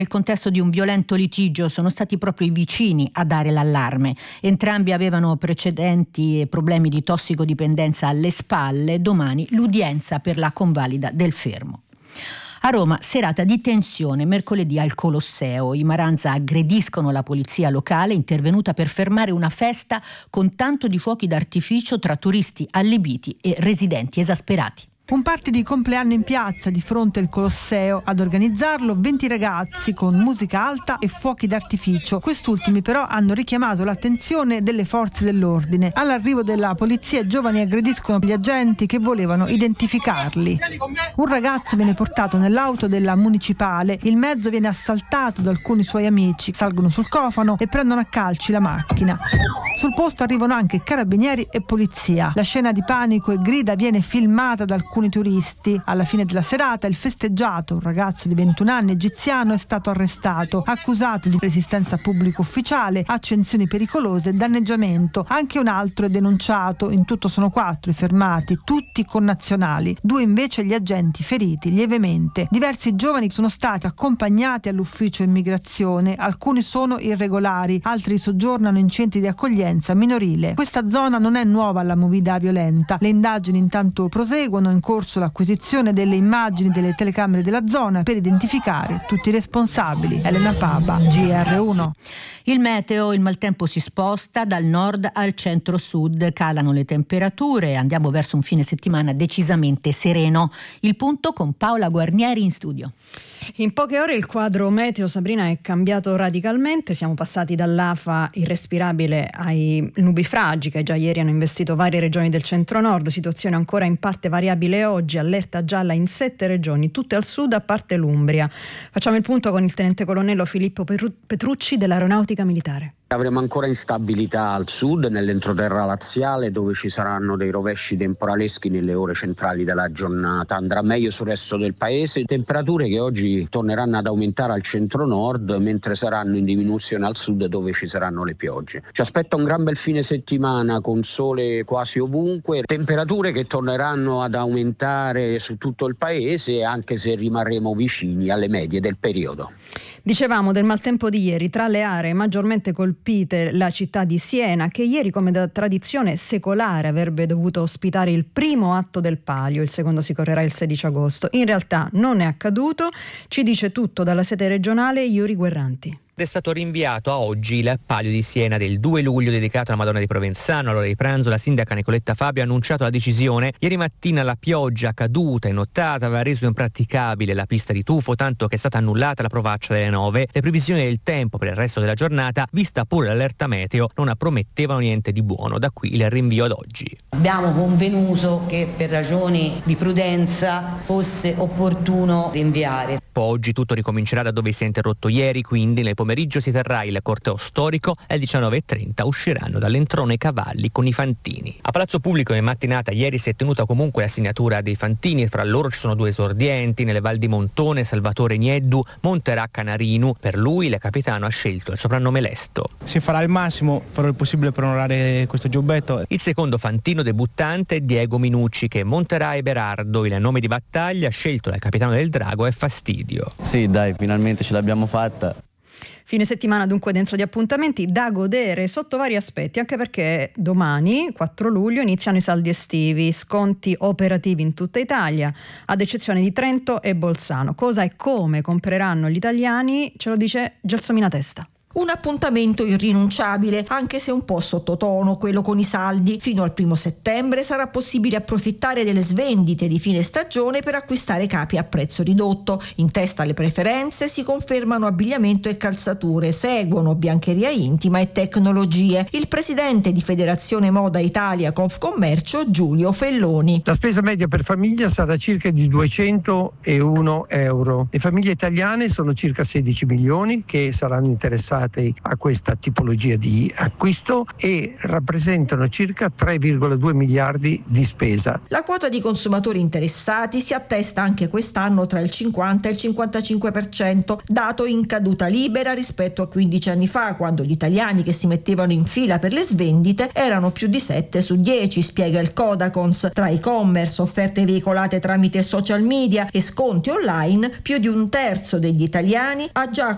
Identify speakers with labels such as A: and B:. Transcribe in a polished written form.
A: Nel contesto di un violento litigio sono stati proprio i vicini a dare l'allarme. Entrambi avevano precedenti problemi di tossicodipendenza alle spalle. Domani l'udienza per la convalida del fermo. A Roma, serata di tensione, mercoledì al Colosseo. I Maranza aggrediscono la polizia locale intervenuta per fermare una festa con tanto di fuochi d'artificio tra turisti allibiti e residenti esasperati.
B: Un party di compleanno in piazza di fronte al Colosseo. Ad organizzarlo 20 ragazzi con musica alta e fuochi d'artificio. Quest'ultimi però hanno richiamato l'attenzione delle forze dell'ordine. All'arrivo della polizia i giovani aggrediscono gli agenti che volevano identificarli. Un ragazzo viene portato nell'auto della municipale. Il mezzo viene assaltato da alcuni suoi amici. Salgono sul cofano e prendono a calci la macchina. Sul posto arrivano anche carabinieri e polizia. La scena di panico e grida viene filmata da alcuni turisti. Alla fine della serata il festeggiato, un ragazzo di 21 anni egiziano, è stato arrestato, accusato di resistenza pubblico ufficiale, accensioni pericolose e danneggiamento. Anche un altro è denunciato. In tutto sono 4 i fermati, tutti connazionali. 2 invece gli agenti feriti lievemente. Diversi giovani sono stati accompagnati all'ufficio immigrazione. Alcuni sono irregolari, altri soggiornano in centri di accoglienza minorile. Questa zona non è nuova alla movida violenta. Le indagini intanto proseguono, in corso l'acquisizione delle immagini delle telecamere della zona per identificare tutti i responsabili. Elena Papa, GR1.
A: Il meteo, il maltempo si sposta dal nord al centro-sud, calano le temperature e andiamo verso un fine settimana decisamente sereno. Il punto con Paola Guarnieri in studio.
C: In poche ore il quadro meteo, Sabrina, è cambiato radicalmente. Siamo passati dall'afa irrespirabile ai nubifragi che già ieri hanno investito varie regioni del centro-nord, situazione ancora in parte variabile oggi, allerta gialla in 7 regioni, tutte al sud a parte l'Umbria. Facciamo il punto con il tenente colonnello Filippo Petrucci dell'Aeronautica Militare.
D: Avremo ancora instabilità al sud, nell'entroterra laziale, dove ci saranno dei rovesci temporaleschi nelle ore centrali della giornata. Andrà meglio sul resto del paese, temperature che oggi torneranno ad aumentare al centro-nord, mentre saranno in diminuzione al sud, dove ci saranno le piogge. Ci aspetta un gran bel fine settimana con sole quasi ovunque, temperature che torneranno ad aumentare su tutto il paese, anche se rimarremo vicini alle medie del periodo.
C: Dicevamo del maltempo di ieri, tra le aree maggiormente colpite la città di Siena, che ieri, come da tradizione secolare, avrebbe dovuto ospitare il primo atto del Palio. Il secondo si correrà il 16 agosto. In realtà non è accaduto, ci dice tutto dalla sede regionale Iuri Guerranti.
E: È stato rinviato a oggi il Palio di Siena del 2 luglio dedicato alla Madonna di Provenzano. All'ora di pranzo la sindaca Nicoletta Fabio ha annunciato la decisione. Ieri mattina la pioggia caduta e nottata aveva reso impraticabile la pista di tuffo, tanto che è stata annullata la provaccia delle 9. Le previsioni del tempo per il resto della giornata, vista pure l'allerta meteo, non promettevano niente di buono. Da qui il rinvio ad oggi.
F: Abbiamo convenuto che per ragioni di prudenza fosse opportuno rinviare.
E: Oggi tutto ricomincerà da dove si è interrotto ieri, quindi nel pomeriggio si terrà il corteo storico e alle 19.30 usciranno dall'entrone i cavalli con i fantini. A Palazzo Pubblico in mattinata ieri si è tenuta comunque la segnatura dei fantini, fra loro ci sono 2 esordienti, nelle Val di Montone Salvatore Nieddu, Monterà Canarinu. Per lui il capitano ha scelto il soprannome Lesto.
G: Si farà il massimo, farò il possibile per onorare questo giubbetto.
E: Il secondo fantino debuttante è Diego Minucci, che Monterà e Berardo, il nome di battaglia scelto dal capitano del Drago è Fastidio.
H: Sì, dai, finalmente ce l'abbiamo fatta.
C: Fine settimana dunque denso di appuntamenti da godere sotto vari aspetti, anche perché domani, 4 luglio, iniziano i saldi estivi, sconti operativi in tutta Italia, ad eccezione di Trento e Bolzano. Cosa e come compreranno gli italiani ce lo dice Gelsomina Testa.
I: Un appuntamento irrinunciabile, anche se un po' sottotono, quello con i saldi. Fino al 1 settembre sarà possibile approfittare delle svendite di fine stagione per acquistare capi a prezzo ridotto. In testa alle preferenze si confermano abbigliamento e calzature, seguono biancheria intima e tecnologie. Il presidente di Federazione Moda Italia Confcommercio, Giulio Felloni.
J: La spesa media per famiglia sarà circa di 201 euro. Le famiglie italiane sono circa 16 milioni che saranno interessate a questa tipologia di acquisto e rappresentano circa 3,2 miliardi di spesa.
I: La quota di consumatori interessati si attesta anche quest'anno tra il 50 e il 55%, dato in caduta libera rispetto a 15 anni fa, quando gli italiani che si mettevano in fila per le svendite erano più di 7 su 10, spiega il Codacons. Tra e-commerce, offerte veicolate tramite social media e sconti online, più di un terzo degli italiani ha già